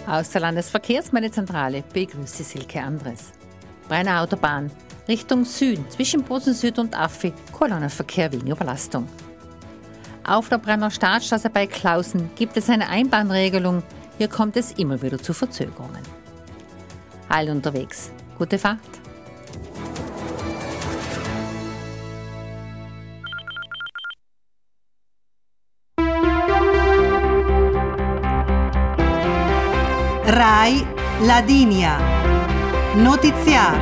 Aus der Landesverkehrsmeldezentrale begrüßt Sie Silke Andres. Brenner Autobahn Richtung Süden zwischen Bozen Süd und Affi, Kolonnenverkehr wegen Überlastung. Auf der Brenner Startstraße bei Klausen gibt es eine Einbahnregelung. Hier kommt es immer wieder zu Verzögerungen. Halt unterwegs. Gute Fahrt. RAI Ladinia. Notiziar.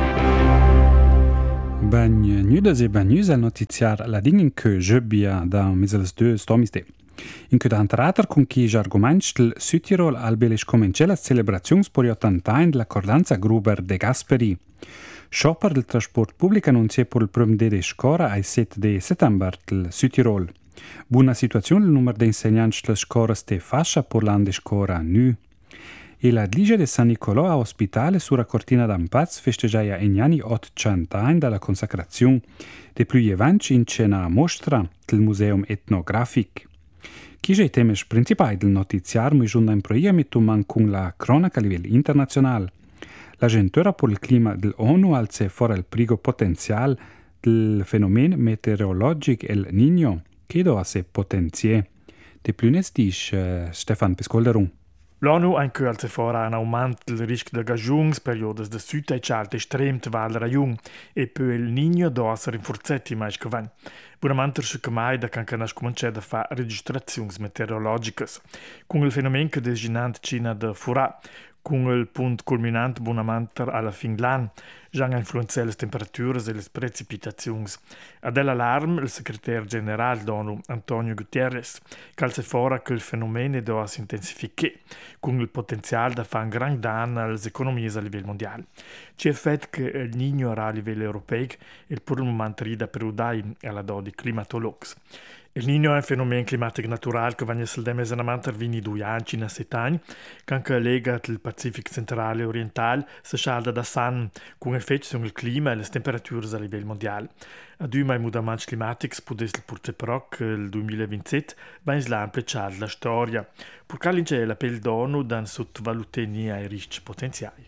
Benvenutas e benvenus al notiziar Ladinia che jebbia da meseles 2 stomiste. In che d'antrater con chi arguments del Südtirol albelisch comencè la celebrazions per 80 anni dell'accordanza Gruber de Gasperi. Shopper del trasport pubblico annuncia per il primo de scora ai 7 de settembre del Südtirol. Buona situazione il numero di insegnanti delle scuole ste fascia per l'anno di scora nu. E la Dilige de San Nicolò a ospitale sulla Cortina d'Ampaz festeggia in anni 800 anni dalla consacrazione. De più avanti in cena mostra del Museum Etnografic. Chi è il tema principale del notiziario mi giunta in proietto con la cronaca a livello internazionale. L'Agentura per il clima dell'ONU alza fuori il prigo potenziale del fenomeno meteorologico El Niño, che do a se potenzie. De più ne dice Stefan Piscolderun. L'ONU ha anche alza fuori un aumento del rischio di gagiungs, periodi di sud e cialte estrem te val rajung, e poi il Niño do essere rinforzati mai che van. Buonamente che mai da can canas cominciare a fare registrazioni meteorologiche. Con il fenomeno che desinante Cina de Fura, con il punto culminante buonamente alla fin dell'anno, già hanno influenzato le temperature e le precipitazioni. Ad l'allarme, il segretario generale dell'ONU, Antonio Guterres, calza fuori che il fenomeno deve si intensificare, con il potenziale da fare un gran danno alle economie a livello mondiale. C'è il fatto che il Niño a livello europeo e il pur momento rida per udai alla do di climatologi. Il Niño è un fenomeno climatico naturale che va essere demesanamente vini 2 anni in 7 anni, che anche lega il Pacifico centrale e orientale si scalda da san, con effetti sul clima e le temperature a livello mondiale. Ad i mutamenti climatici potesse portare però che il 2027 va in ampliare la storia, perché c'è l'appello d'ONU da sottovalutare i rischi potenziali.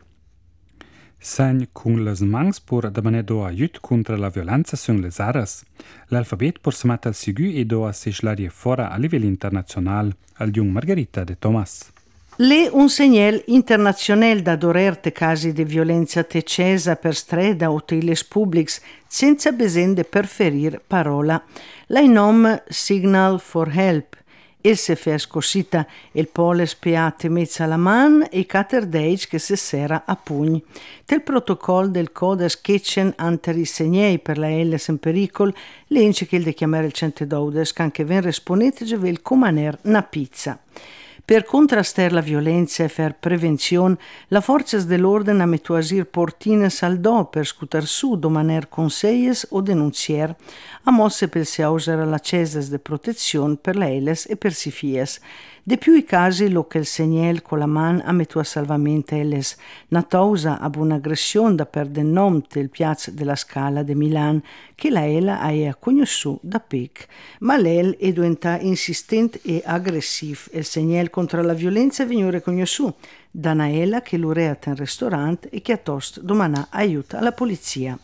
Segn con les mangs por demanar do aiut contra la violenza sun les aras. L'alfabet por se matar al sigu e do a se schlarie fora a livello internazionale, al jung Margherita de Thomas. Le un segnale internazionale da dorerte casi di violenza tecesa per strada o teles publics senza besende per ferir parola. La nom Signal for Help. Il se fa scossita il pole spiate mezza la man e cater deich che se sera a pugni. Tel protocollo del codes kitchen anteri segnei per la Ls in pericol, l'ence che il de chiamare il 112 che anche ven responete il comaner na pizza. Per contrastare la violenza e fare prevenzione, la forze dell'ordine ha messo a sir portine saldò per scutar su domaner conseies o denunzier, a mosse per si usare la ceses de protezione per le eles e per si fies. De più i casi lo che il segnel con la man ha messo a salvamento eles, natausa ab un'aggressione da per den nom del piazza della Scala de Milan, che la ela ha conosciuto da pec, ma l'el è diventa insistente e aggressiv. Il segnel contro la violenza è venuto riconosciuto da Naela che lo reata in ristorante e che a tost domana aiuta alla polizia.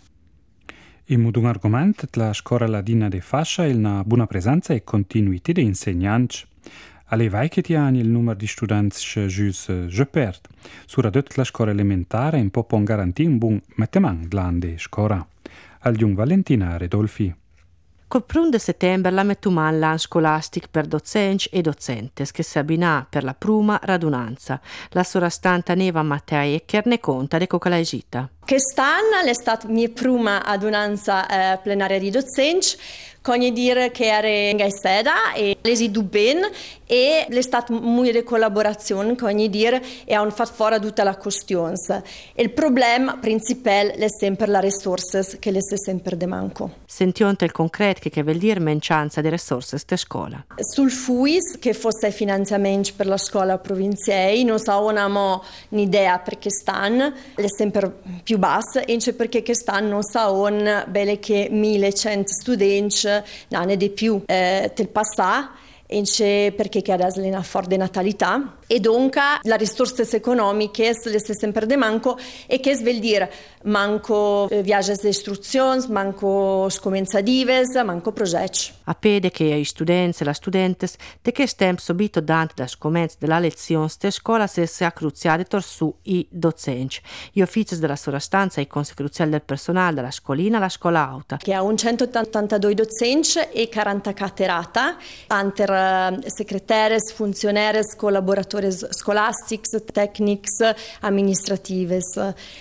In un argomento, la scuola ladina de fascia è una buona presenza e continuità di insegnanti. Alle vecchi anni il numero di studenti è perde. Sura tutte la scuola elementare un po' può garantire un buon mettemang dell'anno scuola. Al jung Valentina Redolfi. Col 1 settembre la mettuman l'anno scolastico per docenti e docentes che si abbina per la prima radunanza. La sovrastante Neva Mattei Ecker ne conta de Cocalaigita. Quest'anno è stata mia prima adunanza plenaria di docenti, con dire che era in sede e lesi du ben e è stata molta collaborazione, con dire, e hanno fatto fuori tutta la questione. Il problema principale è sempre la risorse che le sempre de manco. Sentiamo il concreto che vuol dire mancanza di risorse de scuola. Sul FUIS, che fosse finanziamento per la scuola provinciale, non avevamo un'idea perché stanno, è sempre più bassa, e perché quest'anno non sapevano bene che 1100 studenti, non è di più, del passato, perché che adesso è una forte natalità e dunque le risorse economiche le si sempre de manco e che vuol dire manco viaggi di istruzione, manco scomenzadives, manco progetti. A pede che i studenti e le studentes te che stemp subito dante da scomenz della lezione ste scuola se sia cruziale torsu i docenti. Gli uffici della sovrastanza e i consi cruziali del personale della scolina alla scuola alta. Che ha un 182 docenti e 40 caterata, anter secretares, funzionaries, collaboratores scolastics, tecnics, amministratives.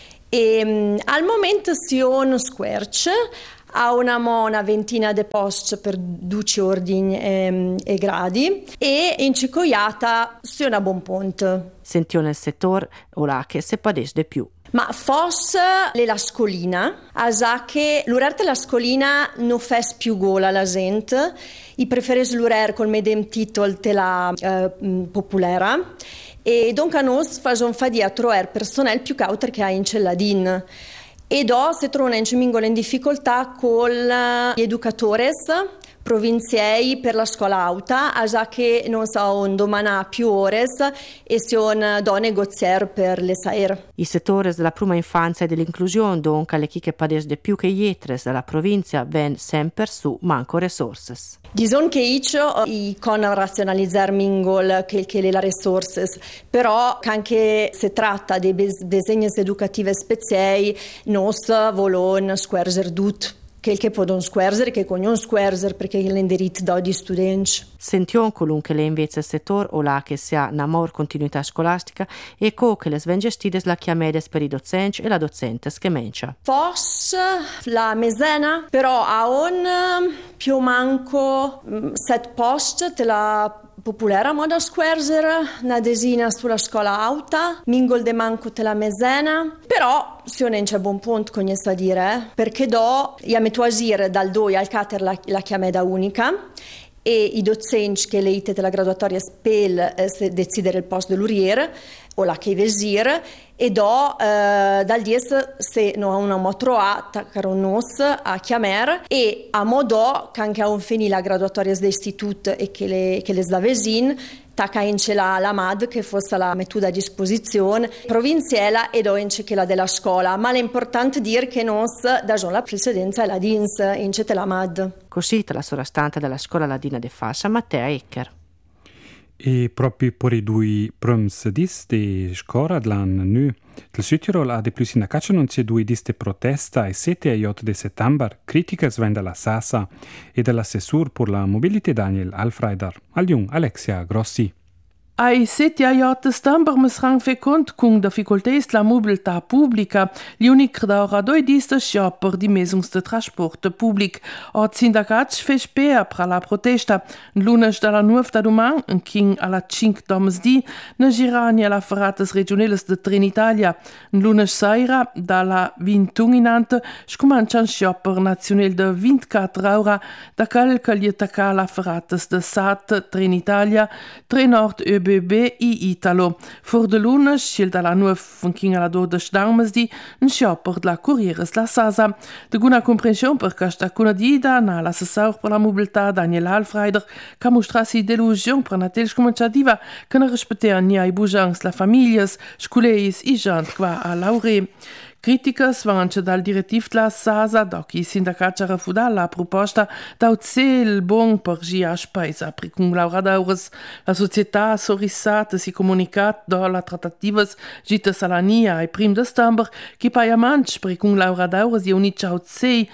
E al momento si on squerch ha una ventina di posti per 12 ordini e gradi e in Cicoiata si una buon ponte. Sentiamo nel settore o là che se padesse di più. Ma forse la scolina, a sa che l'urer della scolina non fa più gola la gente, i preferisce l'urer col medem titolo della popolera e dunque a noi facciamo fadia trovare personale più cauter che ha in Celladin. E si trova in difficoltà con gli educatori provinziali per la scuola alta, a già che non so domani più ore e si on do negoziare per le saer. I settori della prima infanzia e dell'inclusione, dunque, le chi che padesse di più che ietres della provincia, ven sempre su manco risorse. Dison che i con razionalizzare mingol che le risorse, però anche se tratta di disegni educative speciali, nos volon squerzer dut. Che possono squerzer, che con non squerzer perché l'indirizzo da di studenti. Sentiamo colunque le invece settore o là che sia una more continuità scolastica e che le svengestides la chiamedes per i docenti e la docente schemencia. Forse la mesena, però a più manco 7 posti della popolare moda squerzer, una desina sulla scuola alta, mingol de manco te la mesena, però se non c'è buon punto con a dire, perché io metto a dire dal 2 al 4 la chiameda unica e i docenti che le ite della graduatoria spel decidere il posto dell'uriere o la che vesir e dal 10 se non ha una motro a taccare nos a chiamare e a modo che anche a un finì la graduatoria dell'istituto e che le sdavesin tacca in la MAD che fosse la mettuta a disposizione provinziale e ince che la della scuola, ma l'importante dire che nos da la precedenza e la DINS ince la MAD. Così la sovrastante della scuola ladina de Fassa, Mattea Ecker. E proprio per i due proms di scuola dell'anno nu, il Südtirol ha di più in caccia non c'è due diste protesta e 7 e 8 di settembre critica sven della Sasa e dell'assessore per la mobilità Daniel Alfreider. Al Alexia Grossi. Ai 7 e 8 settembre mi sarà fait conto con difficoltà la mobilità pubblica. L'unico da 2 diste sciopper di mezzi di trasporto pubblico. Il sindacato fa spera per la protesta. Lunedì dalla 9 da domani, in alla 5 domesdì, ne girani alla ferratas regionales de Trenitalia. Lunedì sera, dalla 21 in ante, scomincia un sciopper nazionale de 24 ore, da calca gli attacca la ferratas de SAT, Trenitalia, Trenord ÖBB i Italo. For de lunes, scil dalla 9 fin alla 12 d'armesdi, un sciopper della Corrieres la Sasa. De guna comprensione per questa cunadida, na l'assessor per la mobilità Daniel Alfreider, che mostrasi delusione per una telescomunicativa che ne rispettea ni ai bugians la famiglie, sculeis i gent qua a laure. Criticas vanno dal direttivo della Sasa, dopo i sindacati rifiutano la proposta da il buon per gia spesa per con lavoratori. La società sorrisata si comunicat dalla trattativa gita salania e prim de settembre che pagament per con lavoratori è unito di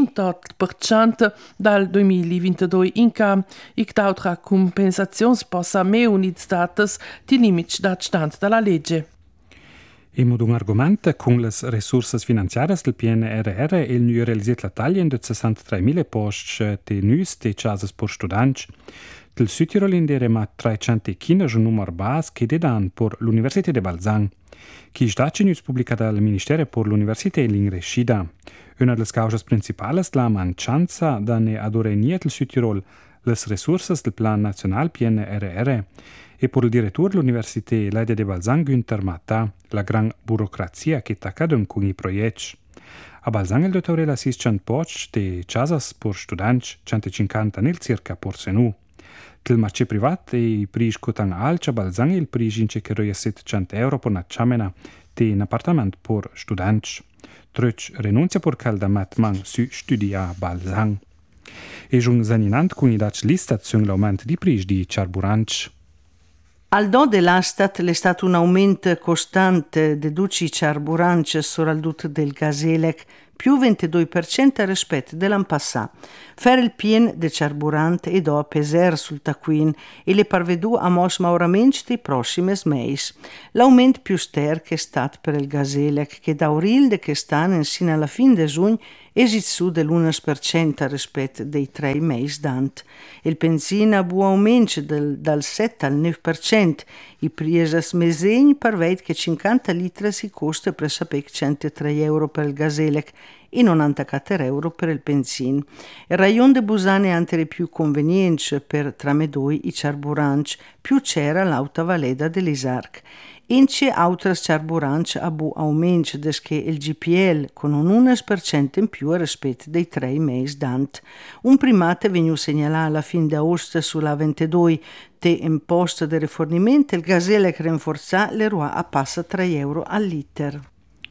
28% dal 2022 in cam e che d'altra compensazione possa me unit status di limiti da stand dalla legge. E mod un argument con le risorse finanziarie del PNRR il nu realizzat la taglia de 63.000 posti de nus de casas per students. Del Südtirol indere ma 315 numero base che dedan per l'Università de Balzan. Chi staci nus pubblica dal Ministero per l'Università l'ingrescida. Una delle cause principali la mancanza da ne adorenie del Südtirol le risorse del Plan National PNRR. E per il direttore dell'Università Leide de Balzan Günther Matta, la gran burocrazia che t'accadem con i proietti. A Balzan il dottore la 600 posti de casas per studenti, 150 nel circa per senu. Del marché privat e pris cotan alcia balzang il pris ince che roia 700 euro per una ciamena de un appartement per students. Tröch renunzia per caldamat man su studia balzang. E giun zaninant con i dac listat sun l'aumento di pris di carburants. Al do dell'Astat è stato un aumento costante de duci carburanti soprattutto del gaselec, più 22% rispetto dell'anno passato. Fare il pien de carburante e do peser sul taquin e le parvedù a mos mauramenti dei prossimi mesi. L'aumento più sterk è stato per il gaselec, che da aurilde che stanno sino alla fine di giugno esit su dell'1% rispetto dei 3 mesi d'ant. Il benzina ha buon aumento dal 7 al 9%. I prieses mesegni parveit che 50 litri si costa presapec 103 euro per il gaselec e 94 euro per il benzin. Il rayon de Busan è anche più conveniente per tramedoi i carburanti, più c'era l'auta valeda dell'Isarc. Ince altres carburanti a bu aumento desché il GPL con un 1% in più rispetto dei 3 mesi d'ant. Un primate venu segnalato alla fine d'agosto sulla 22 te imposta di rifornimento il gaselec rinforza le rua a passa 3 euro al liter.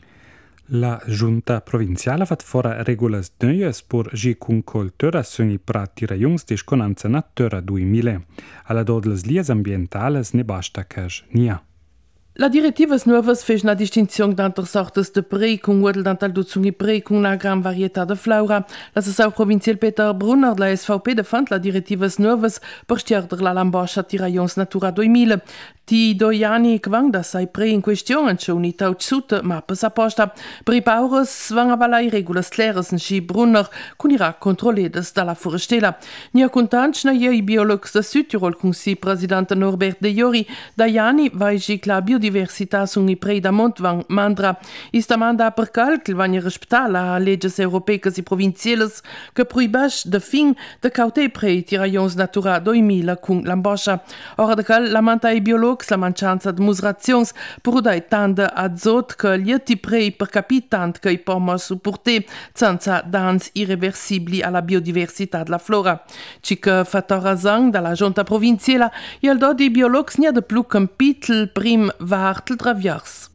La Giunta provinciale hat fora regulas neues por gi cuncoltura suni prati rajons de sconanza natura 2000. Alla dodles lias ambientales ne basta cas nia. La direttiva novas fez una distinzione d'altre sortes de prei con uodel d'antal duzungi prei con una gran varietà de flora. La Sassau provincial Peter Brunner la SVP defend la direttiva novas per stierder la lamboscia ti rajons Natura 2000. Ti 2 anni quang da sai prei in questione c'è unità utsut mappes apposta. Per i paures van avalai regulas clares in sci Brunner con ira controlledes dalla forestela. Nia contanch na i biologs da Südtirol con si presidente Norbert de Jori da anni vai gi la biodiversità sun i prei da Montvang mandra. Ista manda per calcul van i respectar la legges europees e provinciales che proibas de fin de caute prei ti rajons Natura 2000 con l'amboscia. Ora de cal la manta i biologs la mancanza de musrazions purudai tande azot che lieti prei per capitant che i pomo supporte senza dans irreversibili alla biodiversità della flora. Cic fattora zang dalla giunta provinciale il do di biologs nia de plu capitel prim vartel traviers.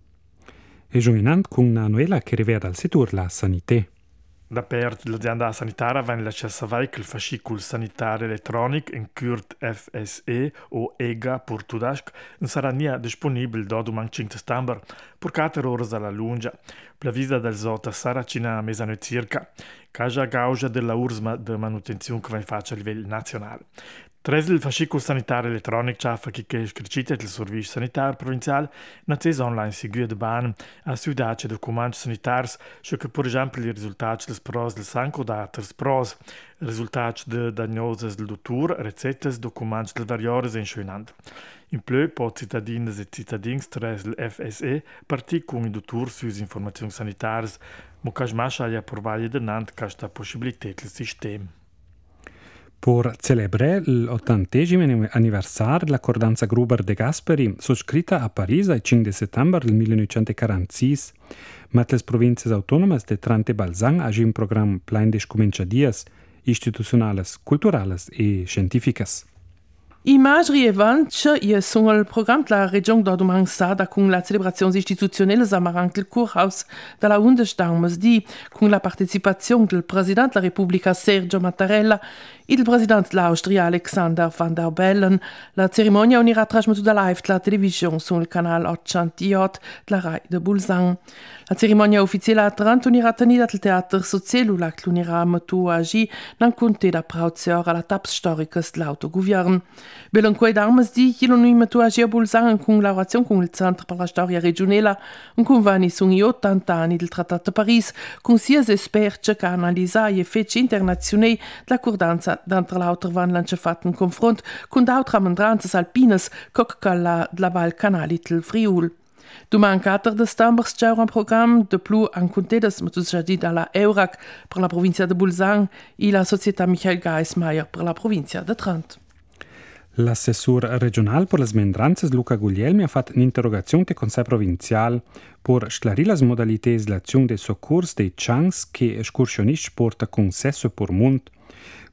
E gioinant con una Noela che riveda al setur la sanité. Da pert l'azienda sanitaria va in l'accesso a il fascicul sanitario elettronico in curt FSE o EGA portudask non sarà nia disponibile da domani 5 settembre per 4 ore alla lunga. La visita del Zota sarà cina a mezzanotte circa, caja gauja della ursma de manutenzione che va in faccia a livello nazionale. Tres il fascicul sanitario elettronico ciaffa che è iscritto il servizio sanitario provinciale nazes online sigue de ban a sudace documenti sanitari che per esempio i risultati del pros del sanco daters pros risultati de diagnosis del dottor recettes documenti del variores insuinant. In più po cittadines e cittadins tres il FSE parti con i dottor sulle informazioni sanitarie mo casmasha ya provaglie de nant casta possibilità del sistema. Per celebrare l'80° anniversario dell'accordanza Gruber de Gasperi, sottoscritta a Parigi il 5 settembre del 1946, ma le province autonome de Trente e Balzan hanno un programma plein de scominciadias istituzionales, culturales e scientificas. I magri events sono il programma della Regione d'Audomansada con la celebrazione istituzionale samaranc il Kurhaus dalla 11 di con la partecipazione del Presidente della Repubblica Sergio Mattarella e del Presidente dell'Austria Alexander Van der Bellen. La cerimonia unirà trasmettuta live dalla televisione sul canale 808 della RAI de Bulzang. La cerimonia ufficiale a Trento unirà tenida al Teatro Sociale che unirà mettu agi nan conte da prauziora alla taps storicas dell'autogovern. Belanquei d'armes di che non mettu agi a Bulzang in collaborazione con il Centro per la Storia Regionale, un convani su gli 80 anni del Trattato di Parigi, con sia esperti che analizzano gli effetti internazionali dell'accordanza d'entre l'autre van lanciato in confronto con altre amendranze alpines come quella della Val Canali del Friul. Domani 4 settembre c'è un programma di più in contedas metodologia dalla EURAC per la provincia di Bulzang e la società Michael Geismeier per la provincia di Trento. L'assessor regionale per le smendranze Luca Guglielmi ha fatto un'interrogazione al Consiglio provinciale per sclarire le modalità dell'azione dei soccorsi dei chans che escursionisti porta con sesso per munt.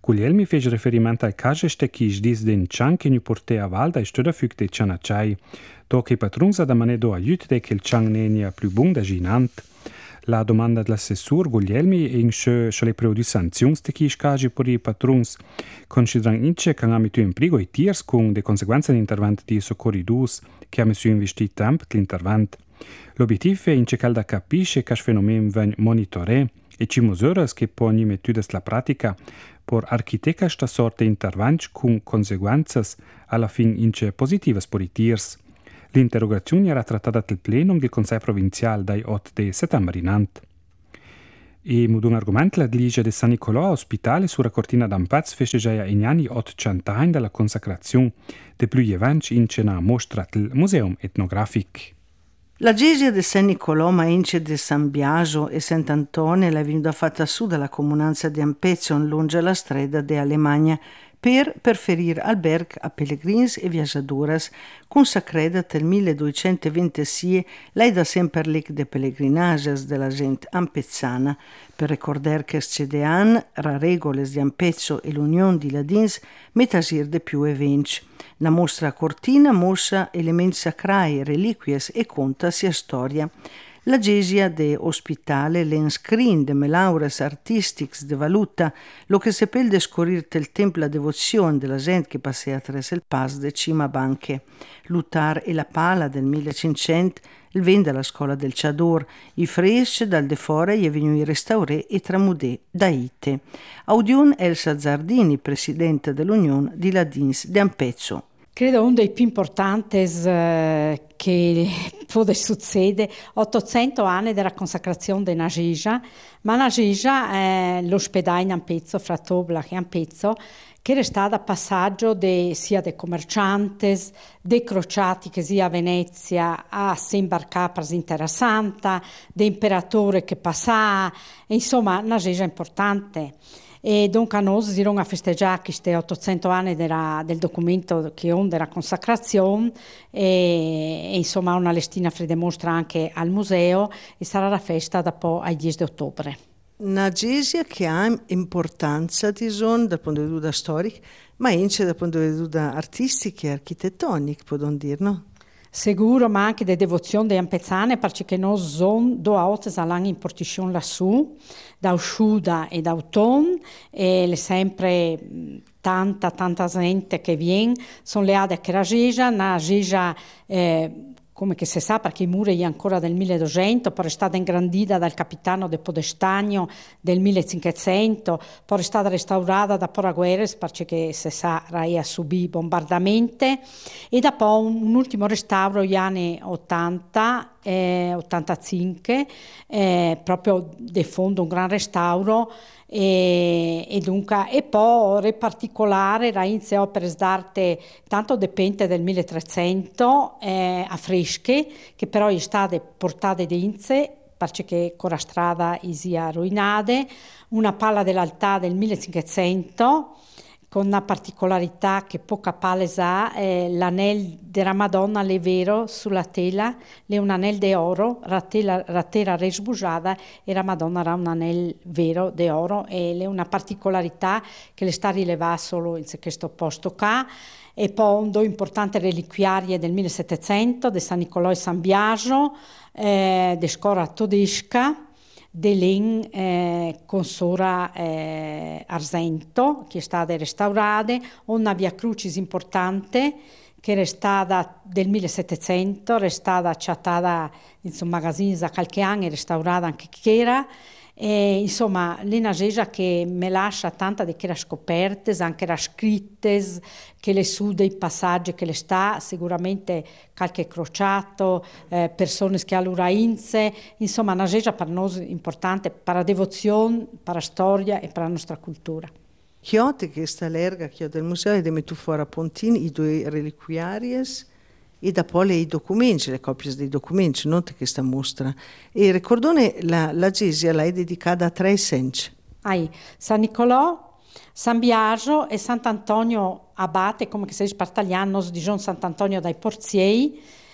Guglielmi fece riferimento al caso che dis den cian che nu porte a val da studa fug de cianacciai, do che patrunza da manedo aiut de che il cian nenia più bun da ginant. La domanda dell'assessor Guglielmi è in le preudi sanzioni de chi scagi per i patruns, considerando ince che hanno messo in prigo i tiers con le conseguenze dell'intervento di soccorridus che ha messo investito tempo l'intervento. L'obiettivo è ince che da capisce che il fenomeno viene monitorato e ci misure che poi mettudes la pratica per architeca sta sorte interventi con conseguenze alla fin ince positive per i tiers. L'interrogazione era trattata dal plenum del Consiglio provinciale dai 8 di settembre in Ant. E mod un argomento la Dilige di San Nicolò ospitale sulla cortina d'Ampez festeggia in anni 800 anni della consacrazione de più eventi in cena mostra del Museum Etnografic. La Gesia di San Nicolò, Maince di San Biagio e Sant'Antonio è venuta fatta su dalla comunanza di Ampezzo lungo la strada di Alemagna per preferire alberg a pellegrins e viaggiadoras consacrata nel 1226 lei da sempre l'ic de pellegrinages della gente ampezzana per ricordare che scedean ra regoles di Ampezzo e l'unione di ladins metasir de più eventi. La mostra cortina mostra elementi sacrai, reliquies e conta sia storia. La Gesia de ospitale l'enscrin de melaures artistics de valuta, lo che sepel descorir tel tempo la devozione della gente che passea tres el pas de cima banche. Lutar e la pala del 1500, il vende alla scuola del Chador, i fresci dal de fora gli venui restauré e tramudé da ite. Audiun Elsa Zardini, presidente dell'Unione di Ladins de Ampezzo. Credo uno dei più importanti che può succedere 800 anni della consacrazione di Nagesia, ma Nagesia è l'ospedale in Ampezzo, fra Tobla e Ampezzo, che è stata passaggio sia dei commercianti, dei crociati che sia a Venezia a si imbarcare per l'Intera Santa, dei imperatore che passava, insomma Nagesia è importante. E dunque a noi si a festeggiare questi 800 anni del documento che è della consacrazione e insomma una lestina fredda mostra anche al museo e sarà la festa dopo ai 10 di ottobre. Una gesia che ha importanza dal punto di vista storico, ma anche dal punto di vista artistico e architettonico, possiamo dire, no? Sicuro, ma anche di devozione delle ampezzane, perché noi siamo due volte all'anno in portizione lassù, da Usciuda e da Auton, e è sempre tanta gente che viene, sono leate a Gesia, una Gesia come che si sa perché i muri è ancora del 1200, poi è stata ingrandita dal capitano de Podestagno del 1500, poi è stata restaurata da Poragueres perché si sa ha subito bombardamenti e dopo un ultimo restauro negli anni 80 85 proprio de fondo un gran restauro e dunque e poi in particolare la inizia opere d'arte tanto dipinte del 1300 a fresche che però è state portate d'inze perché con la strada sia ruinate, una palla dell'altà del 1500 con una particolarità che poca palesa è l'anello della Madonna è vero sulla tela, è un anello d'oro, la tela resbugiata e la Madonna era un anello vero d'oro e è una particolarità che le sta rilevata solo in questo posto qua. E poi un do importante reliquiarie del 1700 di San Nicolò e San Biagio, di Scora Todesca, dell'in con sora Arsento che è stata restaurata, una via Crucis importante che è stata del 1700, è stata acciattata in un magazzino da qualche anno e restaurata anche che era. E, insomma, l'una gesia che mi lascia tanta di che era scoperte, anche era scritte, che le su dei passaggi che le sta, sicuramente qualche crociato, persone che allora inze, insomma, una gesia per noi importante, per la devozione, per la storia e per la nostra cultura. Chiote che sta l'erga del museo e de tu fuori a Pontini i due reliquiaries e da poi i documenti, le copie dei documenti, non che sta mostra. E ricordone la Gesia l'hai dedicata a 3 senci. San Nicolò, San Biagio e Sant'Antonio Abate, come che si dice per italiano, di Sant'Antonio dai Porziei,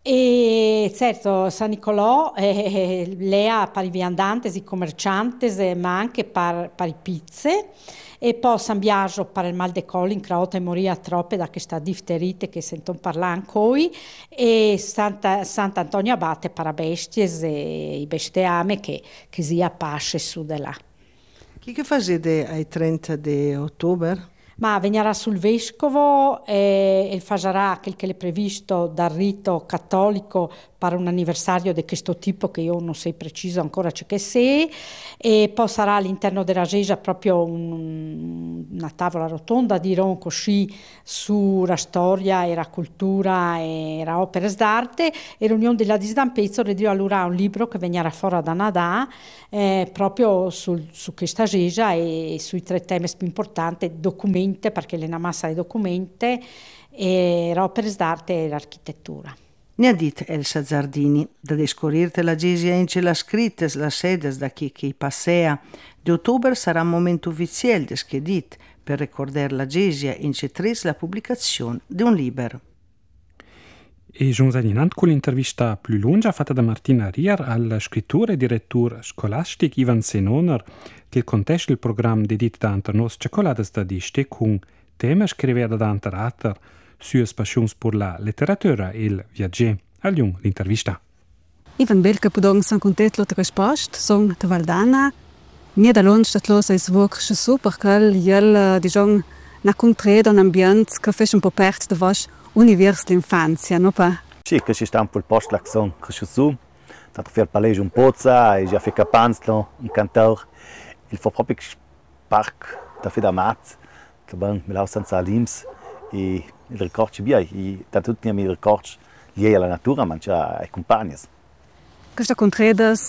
E certo, San Nicolò lea per i viandantes, i commerciantes, ma anche per i pizze. E poi San Biagio per il mal de collo in crota e moria troppe da questa difterite che sentono parlare ancora. E Sant'Antonio Abate per le bestie e i bestiame che sia pace su di là. Chi che fate ai 30 di ottobre? Ma venirà sul vescovo e farà quel che è previsto dal rito cattolico per un anniversario di questo tipo che io non so preciso ancora ciò che sia, e poi sarà all'interno della chiesa proprio una tavola rotonda dirò così sulla storia e la cultura e le opere d'arte, e l'Unione della Disdampezzo redì allora un libro che venirà fuori da Nadà proprio su questa chiesa e sui 3 temi più importanti, documenti, perché è una massa di documenti, e le opere d'arte e l'architettura. Ne ha dit Elsa Zardini, da descorirte la gesia in ce la scrittes, la sedes da chi passea. De ottobre sarà un momento ufficiale deschedit per ricordare la gesia in ce tres la pubblicazione di un libro. E giunzadinant con l'intervista più lunga fatta da Martina Rier al scrittore e direttore scolastico Ivan Senoner, che contesto il programma dedito da nos cioccolades da diste con temi scrivere da anterater suas passions per la letteratura e il viaggio. All'un l'intervista. Ivan Belka podong san contet lo rispost, son de Valdana. Nie da lunch dat los is wirklich super, kel jel dijon na concreto un ambient che fes un po' pert de vas univers l'infanzia, no pa? Sì, che ci sta un po' il post là che son cresciuto, tanto fer palege un pozza e già fe capanzlo, un cantor. Il fa proprio park da fe da mat, che ben me lau senza lims e il ricordo bia, e tanto tutti mi ricordo liei alla natura, ma già ai compagni. Questa concredas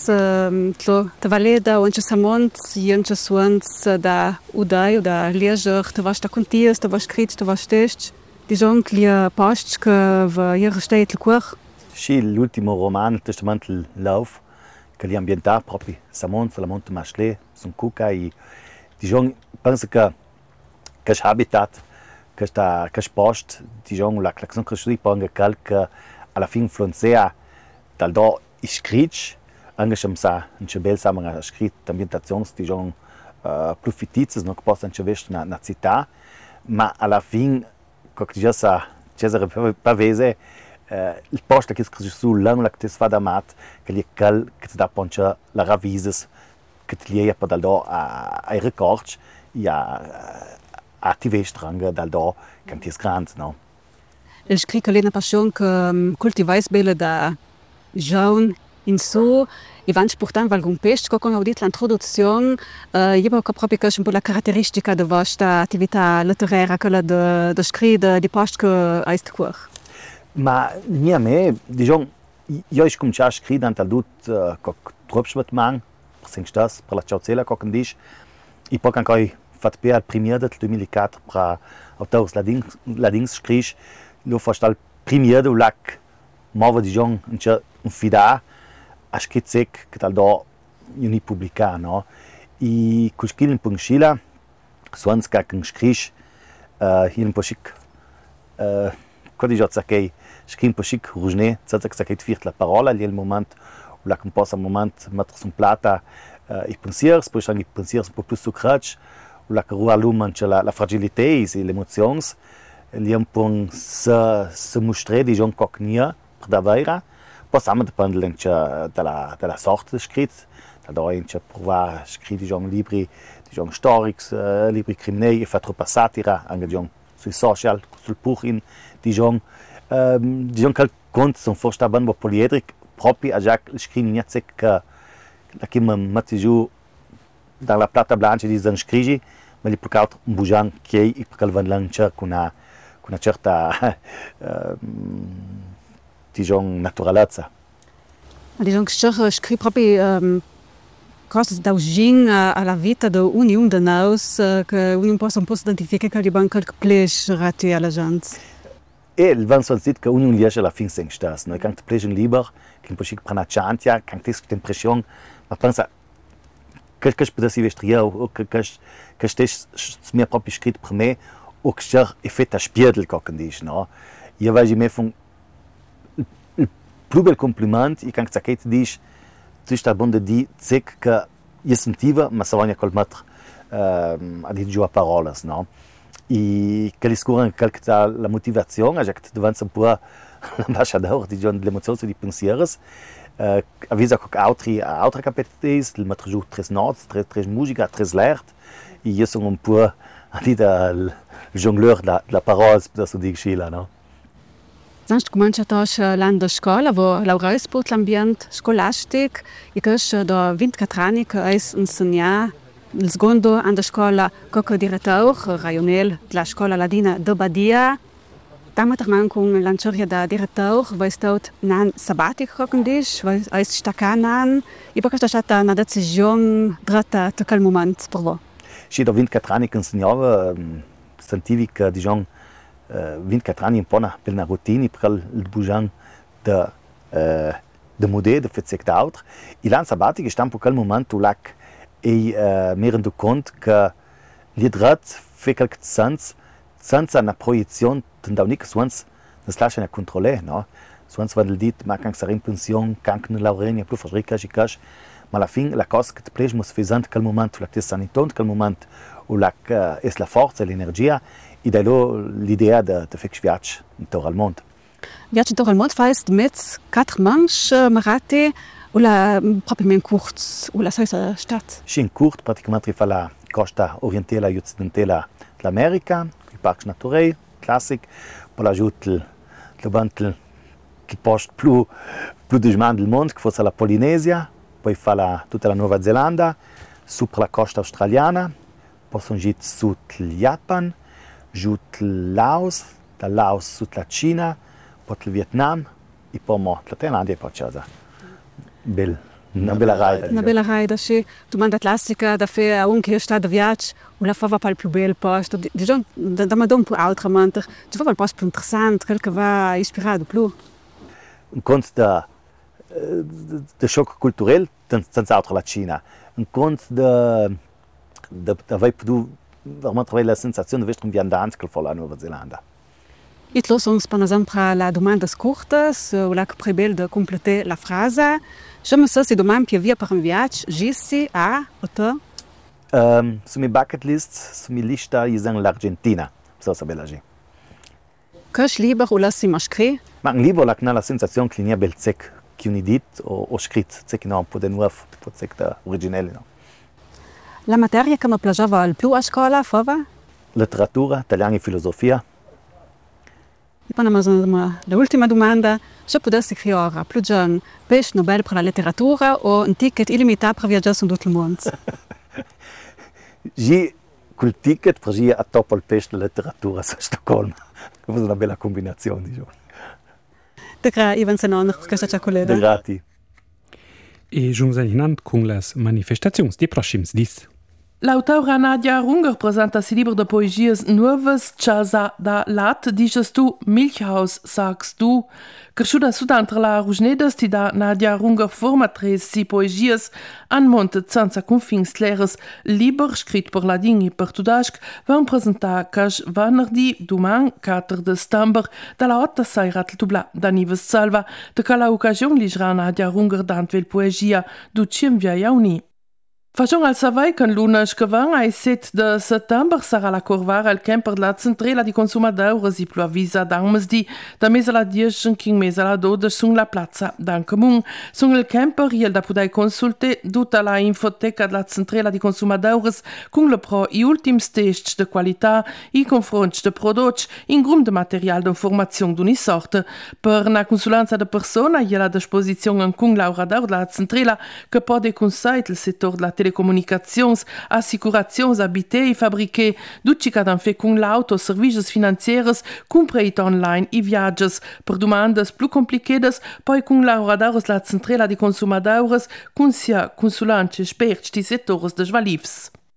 te valeda onde samont, onde suans da udai da leger, te vas da contias, te vas scrit, te vas test. Dijon che post che va hier steht il cuor. Sì, l'ultimo roman Testament Lauf, che li ambienta proprio samont, la monte Machlé, son cuca e Dijon penso che habitat che post Dijon la claxon che studi poi che alla fine influenzea dal do iscrits, anche se un bel samara scritto ambientazioni Dijon più fittizie, non che possono vedere una città, ma alla fine come già sa Cesare Pavese il posto che si su l'anno che si fa da mat che gli cal che si dà poncha la ravises che ti lia per dal do ai ricordi e a attive stranga dal do che ti scrant no. Il scritto è una passione che coltivais bene da Jaun in so e vanno portando alcun pesce come ho detto l'introduzione io proprio che un po' la caratteristica della vostra attività letteraria quella da scrivere di post che hai sto cuore. Ma a me diciamo io ho cominciato a scrivere dal tutto con troppo man per la ciauzela con dice e poi anche ho fatto per il primo del 2004 per autors ladings scrive lo faccio il primo del lac muovo diciamo un fida a scrizzec che dal do uni pubblica no e col skill in punchila swanska con scrish in pochic quando io che scrivo pochic rujne zazak saket firt la parola lì il momento o la composta moment mettere su plata i pensiers poi anche i pensiers un po' più sucrach o la rua luman la fragilità e le emozioni lì un po' se mostrare diciamo cognia per davvero poi siamo dipende dalla sorte scritto da ince provare a scrivere diciamo libri diciamo storici libri criminali e fare troppa satira anche diciamo sui social sul purin diciamo che il conto sono forse abbastanza poliedric proprio a già scrivere niente che che mi metti giù dalla plata blanca di zan scrigi ma li portare un bujan che e perché vanno lanciare con una certa diciamo naturalezza. Diciamo che scrive proprio cose da uscire alla vita dell'unione di noi che ognuno può identificare che è qualche piacere alla gente. E il vanno solo dire che ognuno riesce alla fine sen stesso. Noi canto piacere libero, che poi per una chantia, canto l'impressione, ma pensa che potesse si vestire o che stesso mi ha proprio scritto per me o che c'è effetto a spiegare come dice, no? Io vedo me più bel compliment, e anche se dici, tu stai buono di zic che io sentivo, ma se voglio col mettere a dire giù a parole, no? E che gli scuola anche la motivazione, cioè che diventa un po' l'ambasciatore delle emozioni e dei pensieri. Avvisa che altri capitali, il mettere giù tre notes, tre musica, tre lert, e io sono un po' a dire il jongleur della parola, per so dire là, no? Sonst cominciato l'anno di scuola, wo laureus per l'ambiente scolastico, e che da 24 anni che hai insegnato il secondo anno di scuola come direttore raionale della scuola ladina de Badia. Damit con lanciaria da direttore, voi state nan sabbatico con dis, voi hai staccato e poi è stata una decisione dritta a quel momento per voi. Sì, da 24 anni che insegnavo, sentivo che, diciamo, 24 anni un po' una routine per il bugian de modè, de fare altro. E l'anno sabbatico è un po' quel momento là e mi rendo conto che l'idrat fa qualche senza una proiezione da unica suons nas lascia a controllare, no? Suons va del dit, ma anche in pensione, anche nella laurea, più fabrica e cash, ma alla fine la cosa che ti piace mus fesant quel momento, la testa sanità, quel momento où la è la forza, l'energia, e da l'idea de fare viaggio intorno al mondo. Viaggio intorno al mondo fai mit 4 manche marate o la proprio curz o la stessa stadt? Sì, in curto, praticamente fa la costa orientale e occidentale dell'America, i parchi naturali, classic, poi l'aggiunto il bantel che posta più dismando del mondo, che fosse la Polinesia, poi fa tutta la Nuova Zelanda, sopra la costa australiana, poi sono giù sul Japan, giù il Laos, dal Laos su la Cina, poi il Vietnam, e poi la Thailandia e poi c'è una bella raida. Una bella raida, sì. Tu manda classica da fare anche io sta di viaggio, una fava per il più bel posto. Diciamo, da me un po' altro, ma tu fava il posto più interessante, quel che va ispirato più. Un conto di shock culturale, senza altro la Cina. Un conto di aver potuto veramente avere la sensazione di essere un viandante che fa la Nuova Zelanda. E los uns per esempio la domanda curtas, o la che prebel de completer la frase. Je me sais si domani più via per un viaggio, gissi a o te? Su mia bucket list, su mia lista, io sono l'Argentina. So bella gi. Che libro o la si mascri? Ma un libro ha la sensazione che non è bel sec, che un edit o scritto, sec no, un po' di nuovo, un po' sec da originale, no. La materia che mi piaceva il più a scuola, fava? Letteratura, italiano e filosofia. E poi l'ultima domanda, se potessi creare più giorni Prix Nobel per la letteratura o un ticket illimitato per viaggiare in tutto il mondo? Io quel ticket per a top al Prix della letteratura a Stoccolma. È una bella combinazione, diciamo. Grazie, Ivan Senonner, per questa cioccolata. Grazie. E giunge inant con le manifestazioni di prossimi dis. L'autora Nadia Runger presenta si libro de poesies Nuoves Casa da Lat, dices tu, Milchhaus, sagst du. Cresciuta sudantre la Rugnedes, ti da Nadia Runger formatrice si poesies an monte senza confins claires, liber scrit per ladin e per tudasc, van presentar cash venerdì, doman, 4 de stamber, dalla 8 saira al tubla da Nives Salva, de cala occasione ligerà Nadia Runger d'antvel poesia, du cim via jauni. Facciamo al savai che l'unes che van ai 7 de settembre sarà la corvara al camper della centrale di consumatori più avvisa d'armesdi da mese alla 10 che mese alla 12 su la piazza d'an comune. Su il camper il da poter consultare tutta la infoteca della centrale di consumatori con le pro e ultimi test de qualità e confronti de prodotti in gruppo de materiale de informazione d'ogni sorta. Per una consulenza de persona il a disposizione con laurador della centrale che può consigliare il settore della telecomunicazions, assicurazions, abité e fabriqué, tutti che hanno fatto con l'auto, servizi finanziari, comprati online e viaggi. Per domande più complicate, poi con lauradores della centrale di consumatori, con sia consulanti esperti di settori de valifs.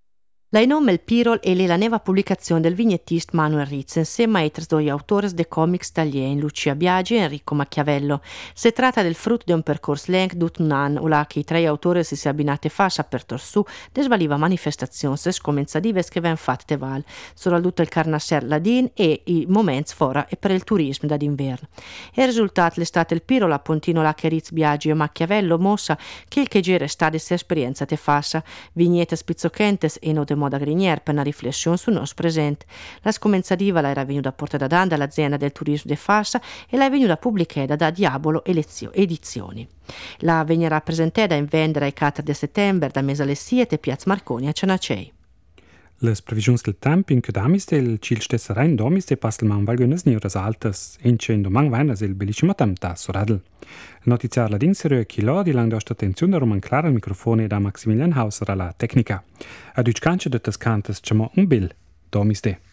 La nome il Pirol e la nuova pubblicazione del vignettista Manuel Rizz insieme ai due autori de comics italiani Lucia Biagi e Enrico Machiavello. Si tratta del frutto di un percorso lento di un anno, là che i tre autori si abbinate fascia per torsù, desvaliva manifestazioni scomenzative che vengono fatte val, soprattutto il carnasser ladin e i momenti fora e per il turismo d'inverno. Il risultato è stato il Pirol appuntino là che Rizz Biagi e Machiavello mossa che il che gira sta di esperienza te fascia, vignette spizzochentes e no de moda grinier per una riflessione sul nostro presente. La scomenzativa era venuta portata dall'azienda del turismo de Fassa e la è venuta pubblicata da Diabolo Edizioni. La venirà presentata in vendita il 4 di settembre da mese alle 7 Piazza Marconi a Cenacei. Les previsions del temp in Kedamiste il Cilstesserein domiste passelman valgönes niuras altas, in domang vainas il bellissimo temta soradel. Notiziar la dinserö kilo di lang dosta attenzione Roman Clara al microfone da Maximilian Hauser alla tecnica. Ad uch canche de tas cantes chamo un bil domiste.